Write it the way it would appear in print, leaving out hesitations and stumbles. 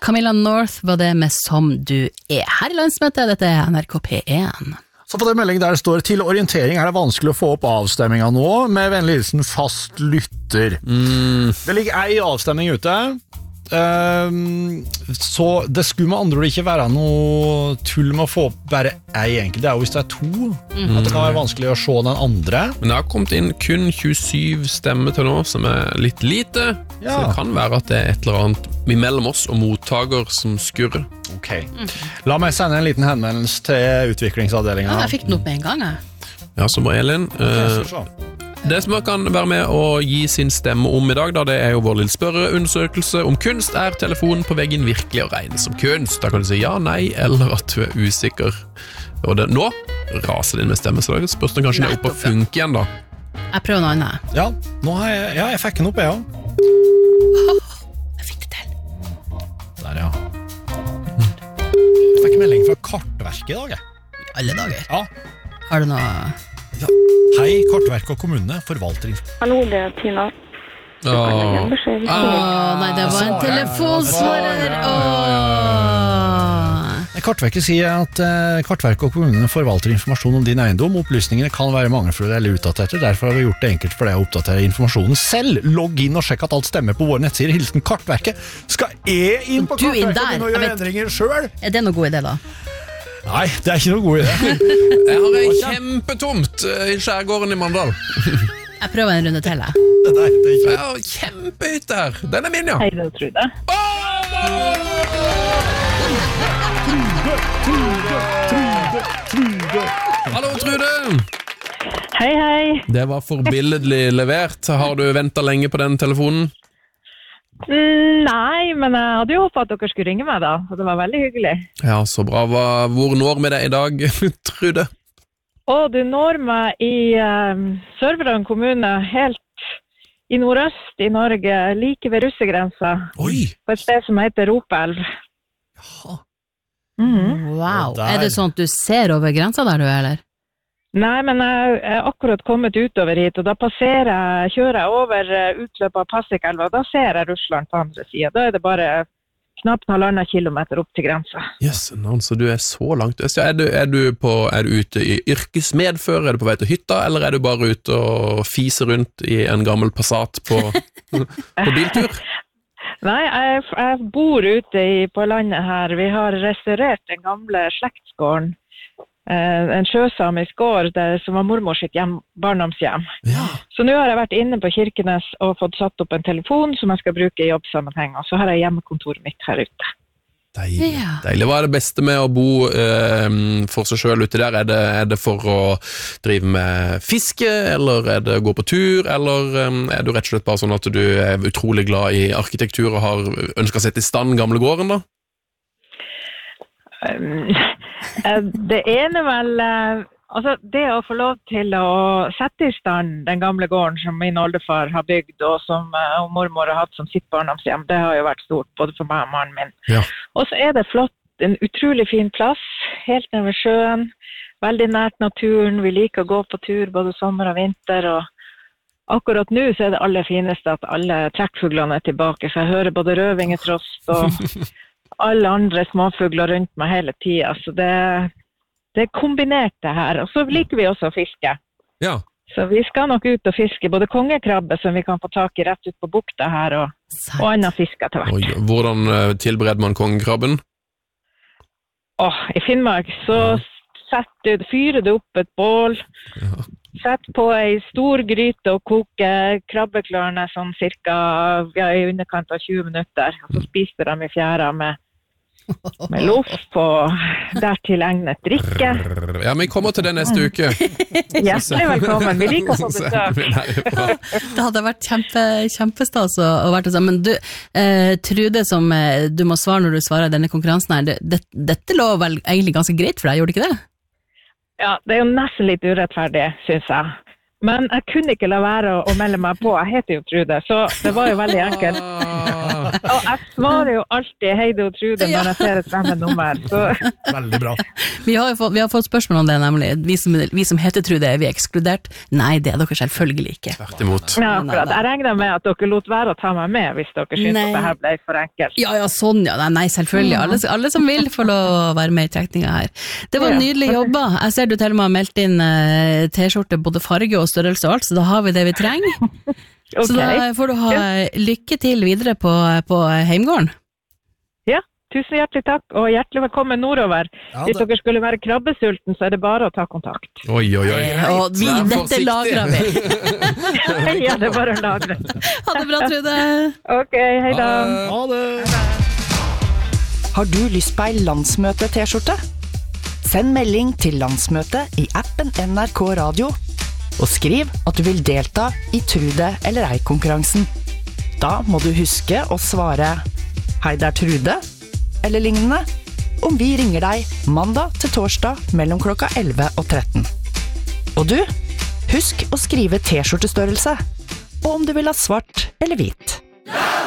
Camilla North var det med Som du er. Her i landsmøtet, dette er NRK P1. Så på den meldingen der det står til orientering er det vanskelig å få opp avstemminga nå, med vennlig hilsen fast lytter. Det ligger ei avstemning ute, så det skulle med andre ord ikke være noe tull med å få opp bare ei enkelt. Det er jo hvis det er to, at det kan være vanskelig å se den andre. Men det har kommet inn kun 27 stemmer til nå, som er litt lite, så det kan være at det er et eller annet mellom oss og mottaker som skurrer. Ok. La meg sende en liten henvendelse til utviklingsavdelingen. Ja, jeg fikk den opp med en gang, jeg. Ja, så bra, Elin. Det som man kan være med å gi sin stemme om i dag, da, det er jo vår lille spørreundersøkelse om kunst. Er telefonen på veggen virkelig å regne som kunst? Da kan du si ja, nei, eller at du er usikker. Og nå raser det inn med stemme, så da spørs den kanskje det opp og funke igjen da. Jeg prøver noe annet. Ja, jeg fikk den opp, jeg også. Jeg fikk det til. Der, ja. Jeg fikk melding fra Kartverket i dag, jeg. Alle dager. Ja. Har du noe... Ja. Hei, Kartverket og kommunene forvalter... Hallo, det er Tina. Nei, det var en telefonsvarer. Kartverket sier at Kartverket og kommunene forvalter informasjon om din eiendom. Opplysningene kan være mangelfulle eller utdaterte. Derfor har vi gjort det enkelt for deg å oppdatere informasjonen selv. Logg inn og sjekk at alt stemmer på våre nettsider. Hilsen Kartverket. Skal jeg inn på Kartverket og gjøre endringer selv? Er det noe god idé da? Nei, det er ikke noe god idé. Jeg har en kjempetomt i skjærgården i Mandal. Jeg prøver en runde til, jeg. Jeg har kjempehytte her. Den er min, ja. Hei, det er Trude. Hallo, Trude. Hei, hei. Det var forbilledlig levert. Har du ventet lenge på den telefonen? Nei, men jeg hadde jo håpet at dere skulle ringe meg da, og det var veldig hyggelig. Ja, så bra. Hvor når vi deg i dag, Trude? Du når meg i Sør-Varanger kommune, helt i nordøst i Norge, like ved russegrensa. Oi! På et sted som heter Ropelv. Jaha. Wow. Er det sånn at du ser over grensa der, du, eller? Nei, men jeg er akkurat kommet utover hit, og da kjører jeg over utløpet av Passikelva, og da ser jeg Russland på andre siden. Da er det bare knapt 1,5 kilometer opp til grensa. Yes, så du er så langt øst. Ja, er du ute i yrkesmedfør? Er du på vei til hytta, eller er du bare ute og fiser rundt i en gammel Passat på biltur? Nei, jeg bor ute på landet her. Vi har restaurert den gamle slektsgården. En sjøsamisk gård som var mormor sitt barndomshjem. Ja. Så nå har jeg vært inne på Kirkenes og fått satt opp en telefon som jeg skal bruke i jobbsammenheng, og så har jeg hjemmekontoret mitt her ute. Deilig, deilig. Hva er det beste med å bo for seg selv ute der? Er det for å drive med fiske, eller er det å gå på tur, eller er du rett og slett bare sånn at du er utrolig glad i arkitektur og har ønsket å sette i stand gamle gården da? Det ene vel altså det å få lov til å sette i stand den gamle gården som min oldefar har bygd og som mormor har hatt som sitt barndomshjem, det har jo vært stort både for meg og mannen min. Ja. Og så er det flott, en utrolig fin plass helt nede ved sjøen, veldig nært naturen. Vi liker å gå på tur både sommer og vinter, og akkurat nå så er det aller fineste at alle trekkfuglene er tilbake, så jeg hører både rødvingetrost og alle andre småfugler rundt meg hele tiden, så det er kombinert det her. Og så liker vi også å fiske. Ja. Så vi skal nok ut og fiske, både kongekrabbe som vi kan få tak i rett ut på bukta her, og annen fisk etter hvert. Oi, hvordan tilbereder man kongekrabben? I Finnmark så fyrer du opp et bål, sett på en stor gryte og koker krabbeklarene sånn cirka i underkant av 20 minutter, og så spiser de i fjæra med loff og dertil egnet drikke. Ja, men vi kommer til det neste uke. Hjertelig velkommen, vi liker å få besøk. Det hadde vært kjempestas å være sånn, men du, Trude, som du må svare når du svarer denne konkurransen her, dette lå vel egentlig ganske greit for deg, gjorde det ikke det? Ja, det er jo nesten litt urettferdig, synes jeg. Men jeg kunne ikke la være å melde meg på. Jeg heter jo Trude, så det var jo veldig enkelt. Og jeg svarer jo alltid Heidi og Trude når jeg ser et fremmed nummer. Så. Veldig bra. Vi har fått spørsmål om det, nemlig. Vi som heter Trude, er vi ekskludert? Nei, det er dere selvfølgelig ikke. Tvert imot. Ja, akkurat. Jeg regner med at dere lot være å ta meg med hvis dere synes at det her ble for enkelt. Ja, sånn, ja. Nei, selvfølgelig. Alle som vil får lov å være med i trekninga her. Det var nydelig jobba. Jeg ser du til og med har meldt inn t-skjorte, både farge og størrelse og alt, så da har vi det vi trenger. Okay. Så da får du ha lykke til videre på heimgården. Ja, tusen hjertelig takk, og hjertelig velkommen nordover. Hvis dere skulle være krabbesulten, så er det bare å ta kontakt. Oi. Og dette lagrer vi. Ja, det er bare å lagre. Ha det bra, Trude. Ok, hei da. Ha det. Har du lyst på ei landsmøte-t-skjorte? Send melding til landsmøte i appen NRK Radio, og skriv at du vil delta i Trude eller ei-konkurransen. Da må du huske å svare «Hei, det er Trude», eller lignende, om vi ringer deg mandag til torsdag mellom klokka 11 og 13. Og du, husk å skrive t-skjortestørrelse, og om du vil ha svart eller hvit.